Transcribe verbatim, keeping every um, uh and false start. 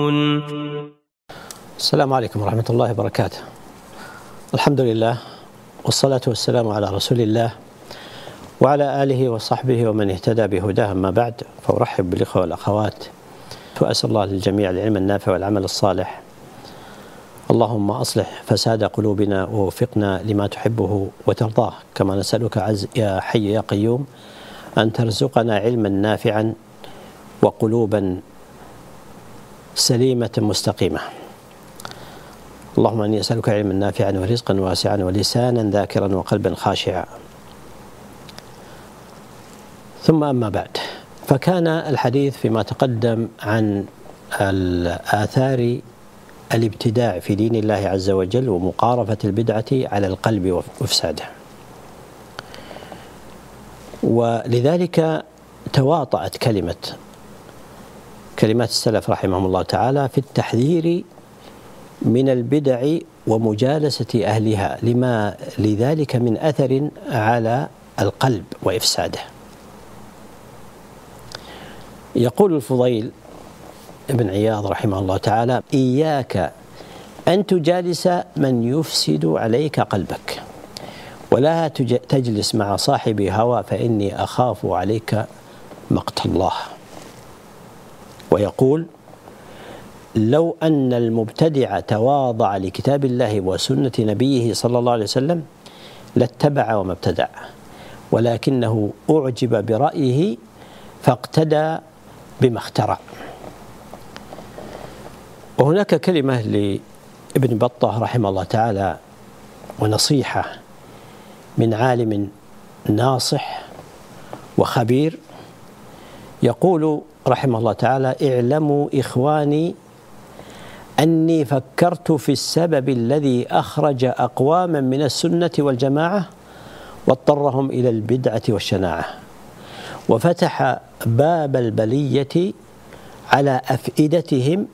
السلام عليكم ورحمة الله وبركاته. الحمد لله والصلاة والسلام على رسول الله وعلى آله وصحبه ومن اهتدى بهداه. أما بعد، فأرحب بالإخوة والأخوات وأسأل الله للجميع العلم النافع والعمل الصالح. اللهم أصلح فساد قلوبنا ووفقنا لما تحبه وترضاه، كما نسألك عز يا حي يا قيوم أن ترزقنا علما نافعا وقلوبا سليمة مستقيمة. اللهم إني أسألك علما نافعا ورزقا واسعا ولسانا ذاكرا وقلبا خاشعا. ثم أما بعد، فكان الحديث فيما تقدم عن آثار الابتداع في دين الله عز وجل ومقارفة البدعة على القلب وإفساده، ولذلك تواطأت كلمة كلمات السلف رحمهم الله تعالى في التحذير من البدع ومجالسة أهلها لما لذلك من أثر على القلب وإفساده. يقول الفضيل ابن عياض رحمه الله تعالى: إياك أن تجالس من يفسد عليك قلبك، ولا تجلس مع صاحب هوى، فإني أخاف عليك مقت الله. ويقول: لو أن المبتدع تواضع لكتاب الله وسنة نبيه صلى الله عليه وسلم لاتبع وما ابتدع، ولكنه أعجب برأيه فاقتدى بما اخترع. وهناك كلمة لابن بطة رحمه الله تعالى ونصيحة من عالم ناصح وخبير، يقول رحمه الله تعالى: اعلموا إخواني أني فكرت في السبب الذي أخرج أقواما من السنة والجماعة واضطرهم إلى البدعة والشناعة، وفتح باب البلية على أفئدتهم